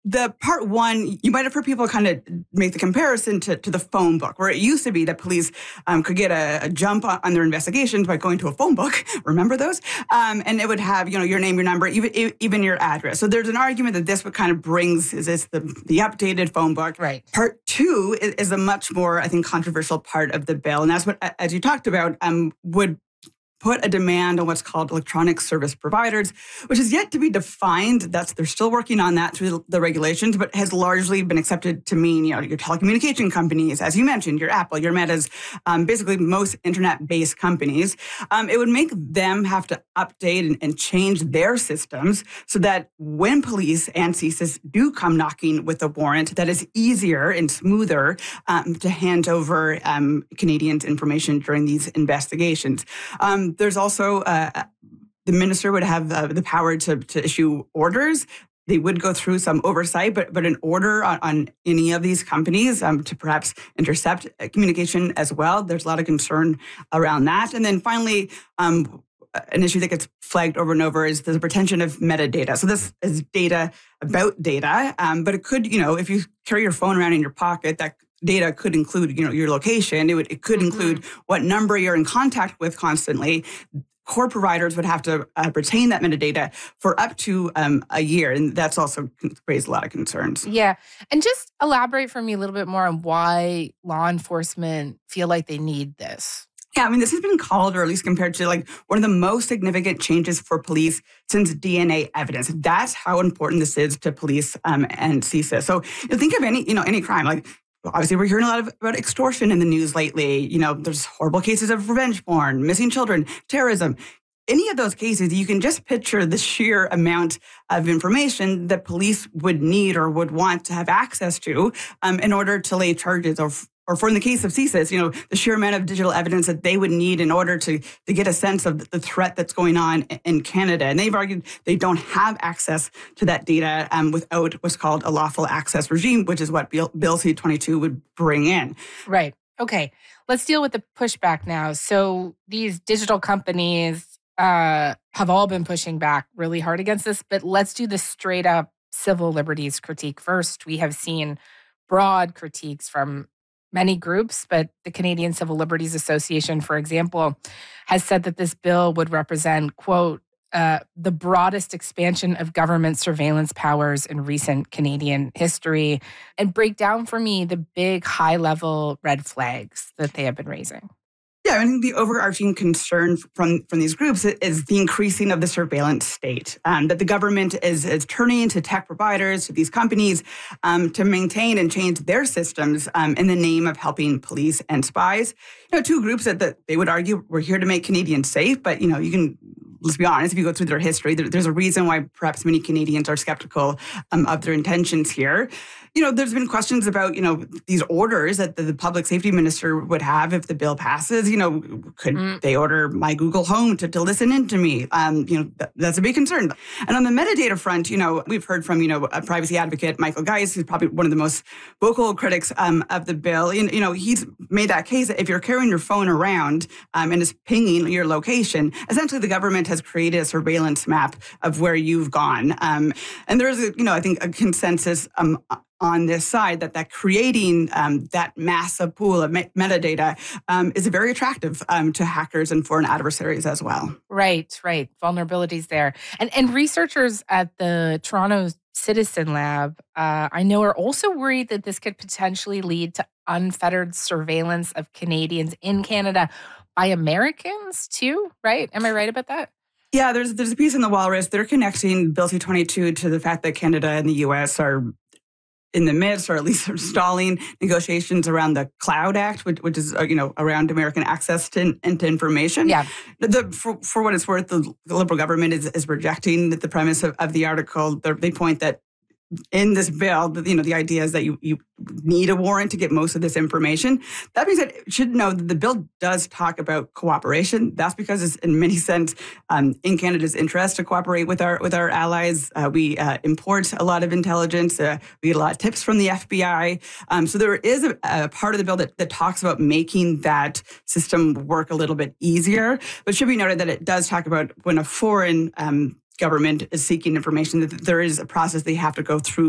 the part one, you might have heard people kind of make the comparison to the phone book, where it used to be that police could get a jump on their investigations by going to a phone book. Remember those? And it would have, your name, your number, even your address. So there's an argument that this would kind of brings is this the updated phone book. Right. Part two is a much more, I think, controversial part of the bill. And that's what, as you talked about, would put a demand on what's called electronic service providers, which is yet to be defined. They're still working on that through the regulations, but has largely been accepted to mean, your telecommunication companies, as you mentioned, your Apple, your Metas, basically most internet-based companies. It would make them have to update and change their systems so that when police and CSIS do come knocking with a warrant, that is easier and smoother to hand over Canadians' information during these investigations. There's also the minister would have the power to issue orders. They would go through some oversight, but an order on any of these companies to perhaps intercept communication as well. There's a lot of concern around that. And then finally, an issue that gets flagged over and over is the retention of metadata. So this is data about data, but it could, if you carry your phone around in your pocket, that data could include, your location. It could include what number you're in contact with constantly. Core providers would have to retain that metadata for up to a year. And that's also raised a lot of concerns. Yeah. And just elaborate for me a little bit more on why law enforcement feel like they need this. Yeah, this has been called, or at least compared to one of the most significant changes for police since DNA evidence. That's how important this is to police and CSIS. So think of any crime, obviously, we're hearing a lot about extortion in the news lately. There's horrible cases of revenge porn, missing children, terrorism. Any of those cases, you can just picture the sheer amount of information that police would need or would want to have access to in order to lay charges or for in the case of CSIS, the sheer amount of digital evidence that they would need in order to get a sense of the threat that's going on in Canada. And they've argued they don't have access to that data without what's called a lawful access regime, which is what Bill C-22 would bring in. Right. Okay. Let's deal with the pushback now. So these digital companies have all been pushing back really hard against this, but let's do the straight up civil liberties critique first. We have seen broad critiques from many groups, but the Canadian Civil Liberties Association, for example, has said that this bill would represent, quote, the broadest expansion of government surveillance powers in recent Canadian history, and break down for me the big high-level red flags that they have been raising. Yeah, I think the overarching concern from these groups is the increasing of the surveillance state, that the government is turning to tech providers, to these companies, to maintain and change their systems in the name of helping police and spies. Two groups that they would argue we're here to make Canadians safe, but, you can, let's be honest, if you go through their history, there's a reason why perhaps many Canadians are skeptical of their intentions here. There's been questions about, these orders that the public safety minister would have if the bill passes. Could they order my Google Home to listen in to me? That's a big concern. And on the metadata front, we've heard from, a privacy advocate, Michael Geis, who's probably one of the most vocal critics of the bill. He's made that case that if you're carrying your phone around and is pinging your location, essentially the government has created a surveillance map of where you've gone. And there's, I think, a consensus on this side that creating that massive pool of metadata is very attractive to hackers and foreign adversaries as well. Right. Vulnerabilities there. And researchers at the Toronto Citizen Lab, I know, are also worried that this could potentially lead to unfettered surveillance of Canadians in Canada by Americans too, right? Am I right about that? Yeah, there's a piece in the Walrus. They're connecting Bill C-22 to the fact that Canada and the U.S. are in the midst, or at least stalling negotiations around the Cloud Act, which is around American access to information. Yeah. For what it's worth, the Liberal government is rejecting the premise of the article. They point that in this bill, the idea is that you need a warrant to get most of this information. That being said, you should know that the bill does talk about cooperation. That's because it's in many sense in Canada's interest to cooperate with our allies. We import a lot of intelligence. We get a lot of tips from the FBI. So there is a part of the bill that talks about making that system work a little bit easier. But it should be noted that it does talk about when a foreign government is seeking information, that there is a process they have to go through